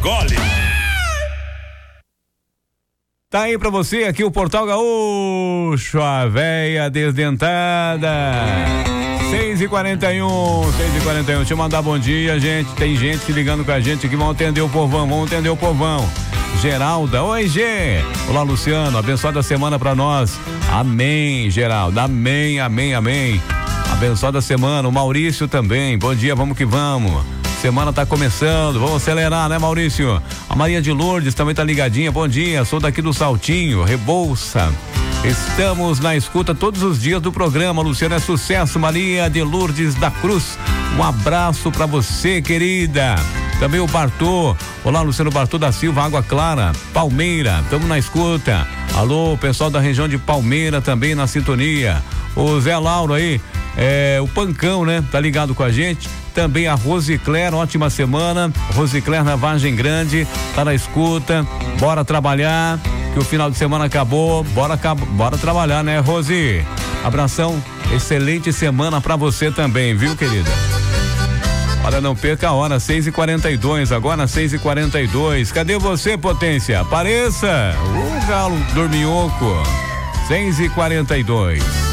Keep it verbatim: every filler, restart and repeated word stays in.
Gole. Tá aí pra você aqui o Portal Gaúcho, a véia desdentada. seis e quarenta e um, seis e quarenta e um. Deixa eu mandar bom dia, gente. Tem gente se ligando com a gente aqui. Vamos atender o povão, vamos atender o povão. Geralda, oi Gê. Olá Luciano, abençoada semana pra nós. Amém, Geralda, amém, amém, amém. Abençoada semana, o Maurício também. Bom dia, vamos que vamos. Semana tá começando, vamos acelerar, né, Maurício? A Maria de Lourdes também tá ligadinha. Bom dia, sou daqui do Saltinho, Rebouça. Estamos na escuta todos os dias do programa. Luciano é sucesso. Maria de Lourdes da Cruz, um abraço pra você, querida. Também o Bartô. Olá, Luciano Bartô da Silva, Água Clara, Palmeira, estamos na escuta. Alô, pessoal da região de Palmeira também na sintonia. O Zé Lauro aí, é, o Pancão, né? Tá ligado com a gente. Também a Rosicler, ótima semana. Rosicler na Vargem Grande, tá na escuta. Bora trabalhar, que o final de semana acabou. Bora, bora trabalhar, né, Rosi? Abração, excelente semana pra você também, viu, querida? Olha, não perca a hora, seis e quarenta e dois, agora seis e quarenta e dois. Cadê você, potência? Apareça! O galo dorminhoco. seis e quarenta e dois.